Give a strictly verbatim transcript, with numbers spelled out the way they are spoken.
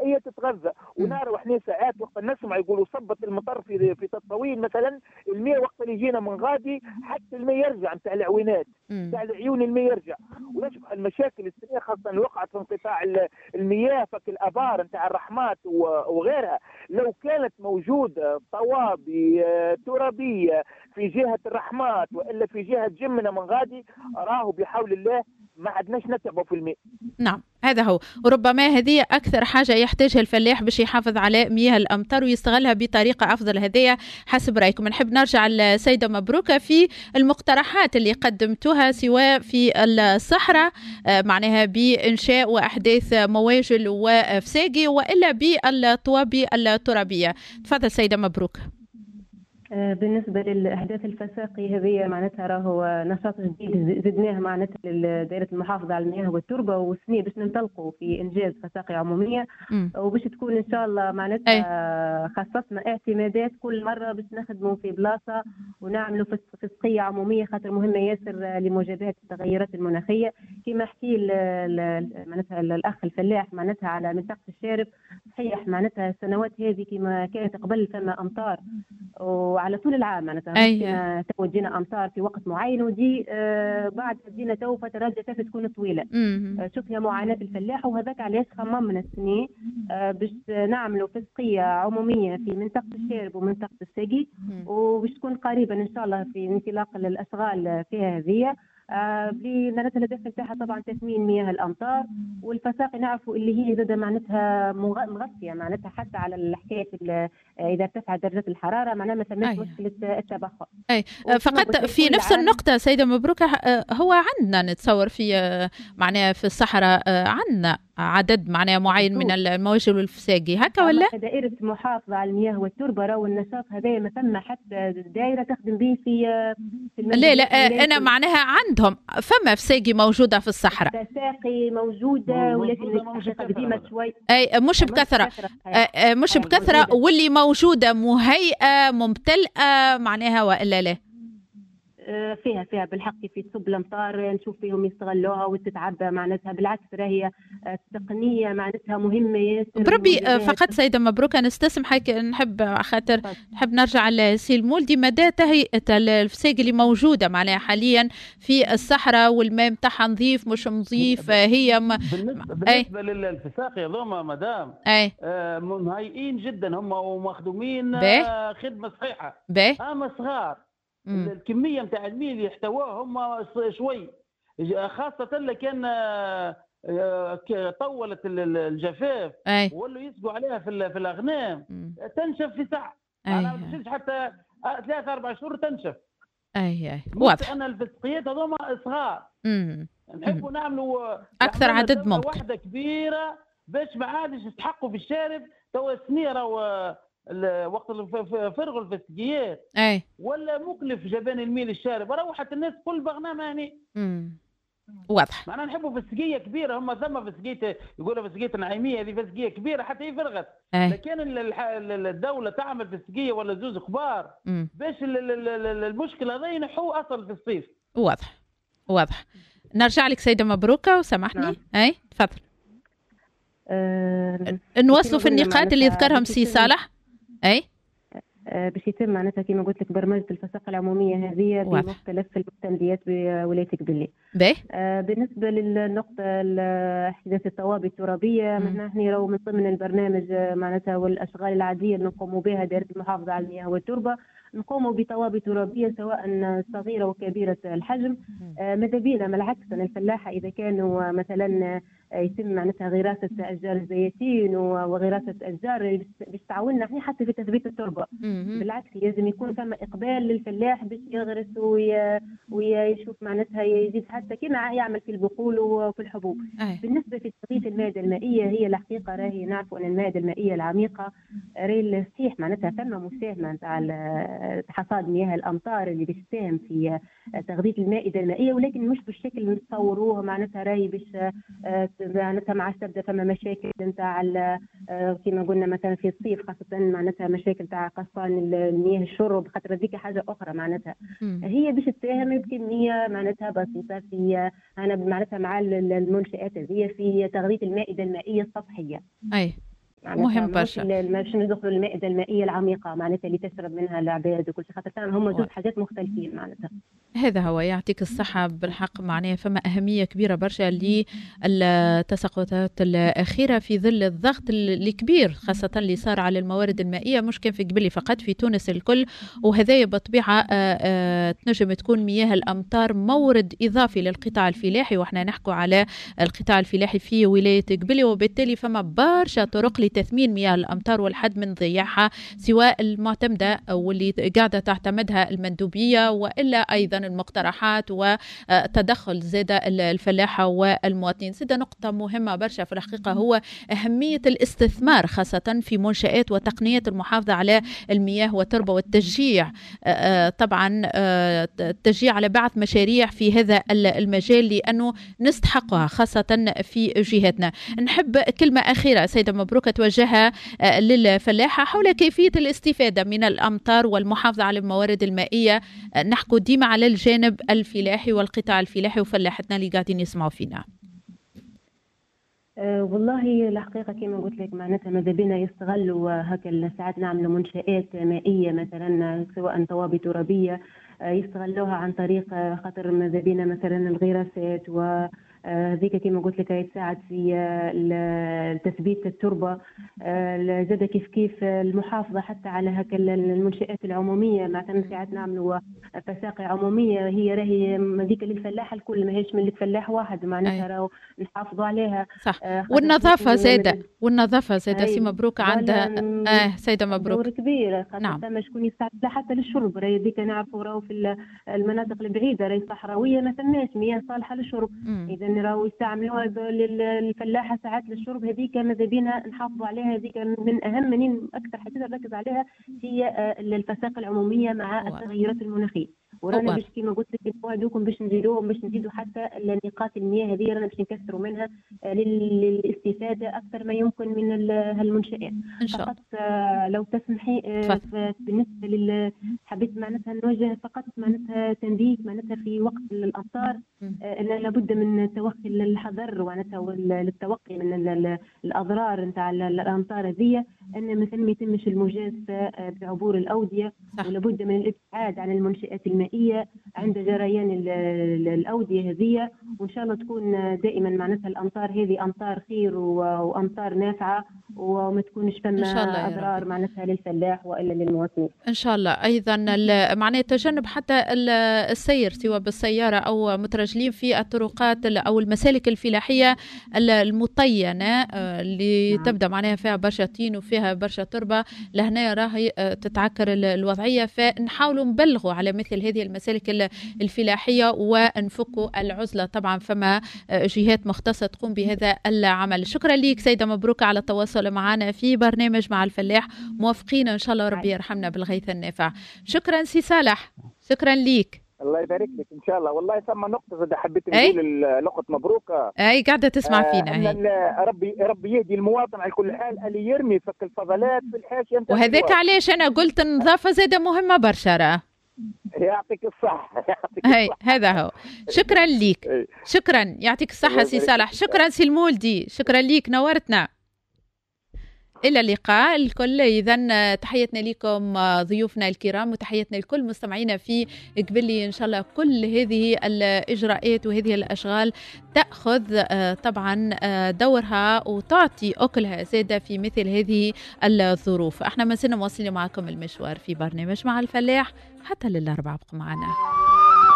المائيه تتغذى. ونرى احنا ساعات وقت نسمع يقولوا صبت المطر في في تطاوين مثلا، الماء وقت اللي يجينا من غادي حتى الماء يرجع نتاع العوينات نتاع العيون، الماء يرجع. ونشوف المشاكل السنيه خاصه اللي وقعت في انقطاع المياه فك الابار نتاع الرحمات وغيرها، لو كانت موجوده طوابي ترابيه في جهه الرحمات والا في جهه جمنه من غادي، راهو بحول الله ما عدناش نتعبوا في الماء. نعم هذا هو، وربما هذه أكثر حاجة يحتاجها الفلاح باش يحافظ على مياه الأمطار ويستغلها بطريقة أفضل. هذه حسب رأيكم. نحب نرجع للسيدة مبروكة في المقترحات اللي قدمتوها سواء في الصحراء معناها بإنشاء وأحداث مواجل وفساقي وإلا بالطوابي الترابية. تفضل سيدة مبروك. بالنسبة للأحداث الفساقي هذه معناتها راهو نشاط جديد زدناه معناتها لدائرة المحافظة على المياه والتربة والسنين باش ننطلقوا في إنجاز فساقي عمومية م. وباش تكون إن شاء الله معناتها خصصنا اعتمادات كل مرة باش نخدموا في بلاصة ونعملوا فسقية عمومية خاطر مهمة ياسر لمواجهة التغيرات المناخية. كما حكي معناتها الأخ الفلاح معناتها على منطقة الشارب، صحيح معناتها السنوات هذه كما كانت قبل فما أمطار وعلى طول العام معناتها أيه. تو تجينا امطار في وقت معين ودي آه بعد تجينا تو فترات جفاف تكون طويله. آه شوفها معاناه الفلاح، وهذاك علاش خممنا السنه آه باش نعملوا فسقيه عموميه في منطقه الشارب ومنطقه الساقي، وباش تكون قريبا ان شاء الله في انطلاق الاشغال فيها هذه. آه معناتها الهدف نتاعها طبعا تثمين مياه الامطار، والفساقي نعرفوا اللي هي زاده معناتها مغطيه معناتها حتى على الحكايه اذا ارتفعت درجه الحراره معناها ما ثماش مشكله التبخر. اي فقط في نفس النقطه سيده مبروكه، هو عندنا نتصور في معناها في الصحراء عندنا عدد معناها معين من المواجل والفساقي هكا ولا؟ دائره محافظه على المياه والتربه راهو النشاط هذا ما ثم حتى دائره تخدم به في في لا لا انا معناها عندهم فما فساقي موجوده في الصحراء. فساقي موجوده ولكن الحقيقه قديمه شوي. اي مش بكثره مش بكثره واللي موجوده مهيئه ممتلئه معناها والا لا؟ فيها فيها بالحق في تصب الامطار نشوف فيهم يستغلوها وتتعبى معناتها، بالعكس راهي تقنيه معناتها مهمه ياسر. بربي فقط سيده مبروكه نستسمحك نحب خاطر نحب نرجع لسي المولدي مدى تهيئه الفساقي اللي موجوده معناها حاليا في الصحراء والماء نتاعها نظيف مش نظيف هي م... بالنسبه, بالنسبة للفساقي هذوما مدام اي آه مهيئين جدا هم ومخدومين آه خدمه صحيحه اما صغار الكميه نتاع المياه اللي يحتواه هم شوي، خاصه كان طولت الجفاف واللي يسقوا عليها في في الاغنام تنشف في ساعه. انا ما تمشيش حتى ثلاثة أربع شهور تنشف. اي اي واضح. انا الفسقيات هذوما صغار نحبوا نعملوا اكثر عدد ممكن واحده كبيره باش ما عادش يستحقوا في الشارب تو سنيره و وقت فرغوا الفسقيات اي ولا مكلف جبان الميل الشارب روحت الناس كل بغنام يعني. امم واضح. معنا نحبوا فسقيه كبيره، هم ثم فسقيه يقولوا فسقيه النعيميه هذه فسقيه كبيره حتى هي فرغت. لكن الدوله تعمل فسقيه ولا زوز كبار باش المشكله هذه ينحوا اصل في الصيف. واضح واضح. نرجع لك سيده مبروكه وسامحني. نعم. اي تفضل. أه نوصلوا في النقاط اللي ذكرهم سي صالح. اي أه باش يتم معناتها كما قلت لك برمجه الفساقه العموميه هذه بمختلف المستنديات بولايه قبلي. أه بالنسبه للنقطه احداث الطوابي الترابيه نحن راهو من ضمن البرنامج معناتها والاشغال العاديه اللي نقوموا بها دائره المحافظه على المياه والتربه نقوموا بطوابي ترابيه سواء صغيره وكبيره الحجم. أه ماذا بينا بالعكس الفلاحه اذا كانوا مثلا يتم معناتها غراسه اشجار الزيتون وغراسه اشجار باش تعاوننا احنا حتى في تثبيت التربه. بالعكس لازم يكون ثم اقبال للفلاح باش يغرس ويشوف معناتها يزيد حتى كما يعمل في البقول وفي الحبوب. أي. بالنسبه في تثبيت المائده المائيه هي الحقيقه راهي نعرفوا ان المائده المائيه العميقه راهي صحيح معناتها ثم مساهمه نتاع حصاد مياه الامطار اللي باش تساهم في تغذيه المائده المائيه، ولكن مش بالشكل اللي نتصوروه معناتها راهي باش معناتها ما عادش تبدا فما مشاكل نتاع كما قلنا مثلا في الصيف خاصه معناتها مشاكل نتاع قصان المياه الشرب خاطر هذيك حاجه اخرى معناتها م. هي باش تساهم بكميه معناتها بسيطه في انا معناتها مع المنشات هذه في تغذيه المائده المائيه السطحيه. اي مهم برشا. باش ندخلوا المائده المائيه العميقه معناتها اللي تشرب منها العباد وكل شيء، خاطر هم زوج حاجات مختلفين معناتها. هذا هو يعطيك الصحة بالحق. معناها فما أهمية كبيرة برشا للتساقطات الأخيرة في ظل الضغط الكبير خاصة اللي صار على الموارد المائية، مش كان في قبلي فقط، في تونس الكل. وهذا بطبيعة تنجم تكون مياه الأمطار مورد إضافي للقطاع الفلاحي، وإحنا نحكوا على القطاع الفلاحي في ولاية قبلي، وبالتالي فما برشا طرق لتثمين مياه الأمطار والحد من ضياعها، سواء المعتمدة واللي قاعدة تعتمدها المندوبية وإلا أيضا المقترحات وتدخل زاد الفلاحة والمواطنين. زاد نقطة مهمة برشا في الحقيقة هو أهمية الاستثمار خاصة في منشآت وتقنيات المحافظة على المياه والتربة، والتشجيع طبعا التشجيع على بعض مشاريع في هذا المجال لأنه نستحقها خاصة في جهتنا. نحب كلمة أخيرة سيدة مبروك توجهها للفلاحة حول كيفية الاستفادة من الأمطار والمحافظة على الموارد المائية. نحكو ديما على الجانب الفلاحي والقطاع الفلاحي وفلاحتنا اللي قاعدين يسمعوا فينا. أه والله الحقيقة كما قلت لك معناتها ماذا بينا يستغلوا هكا ساعات نعملوا منشآت مائية مثلا سواء طوابي ترابية يستغلوها عن طريق خاطر ماذا بينا مثلا الغراسات و هذيك كما قلت لك يتساعد في تثبيت التربه. زاد كيف كيف المحافظه حتى على هكا المنشآت العموميه، مثلا ساعات نعملوا فساقي عموميه هي راهي هذيك للفلاح الكل، ماهيش من الفلاح واحد معناتها راهو نحافظوا عليها. صح. والنظافه زاده والنظافه زاده سي مبروك عندها اه سيده مبروك دور كبير خاطر نعم. ثم شكون يستعد حتى للشرب، راهي هذيك نعرفوا راهو في المناطق البعيده راهي صحراويه ما ثماش مياه صالحه للشرب، اذا راهو يستعملوها للفلاحه ساعات للشرب. هذيك ماذا بينا نحافظوا عليها، هذيك من اهم من اكثر حاجه نركز عليها هي الفساقي العموميه مع التغيرات المناخيه. ورانا باش كيما قلت لك نوعدوكم باش نزيدوهم باش نزيدوا حتى نقاط المياه هذه رانا باش نكثروا منها للاستفاده اكثر ما يمكن من هالمنشآت. فقط لو تسمحي بالنسبه لل حبيت معناتها نوجه فقط معناتها تنبيه معناتها في وقت الامطار ان لابد من التوخي الحذر معناتها والتوقي من الاضرار نتاع الامطار هذه، ان مثلا ما يتمش المجازفه بعبور الاوديه، ولابد من الابتعاد عن المنشآت المائيه عند جريان الاوديه هذه، وان شاء الله تكون دائما معناتها الامطار هذه امطار خير وامطار نافعه وما تكونش فما اضرار معناتها للفلاح والا للمواطنين ان شاء الله. ايضا معناه تجنب حتى السير سواء بالسياره او مترجلين في الطرقات او المسالك الفلاحيه المطينه اللي تبدا معناها فيها برشا طين وفيها برشا تربه، لهنا راهي تتعكر الوضعيه. فنحاولوا نبلغوا على مثل هذه المسالك الفلاحيه ونفكوا العزله. طبعا فما جهات مختصه تقوم بهذا العمل. شكرا لك سيده مبروك على التواصل معنا في برنامج مع الفلاح، موافقين ان شاء الله ربي يرحمنا بالغيث النافع. شكرا سي صالح، شكرا ليك. الله يبارك لك ان شاء الله. والله ثم نقطه اذا حبيت نقول نقطه مبروك اي قاعده تسمع آه فينا هي ربي ربي يهدي المواطن على كل حال اللي يرمي فك الفضلات في الحاشيه. وهذاك علاش انا قلت النظافه زاده مهمه برشا. راه يعطيك الصحه يعطيك الصحه هذا هو. شكرا ليك شكرا يعطيك الصحه سي صالح. شكرا سي المولدي، شكرا ليك نورتنا. إلى اللقاء الكل. إذن تحياتنا لكم ضيوفنا الكرام وتحياتنا لكل مستمعينا في قبلي. إن شاء الله كل هذه الإجراءات وهذه الأشغال تأخذ طبعا دورها وتعطي أكلها زادة في مثل هذه الظروف. احنا ما زلنا مواصلين معكم المشوار في برنامج مع الفلاح حتى للأربعة. ابقوا معنا.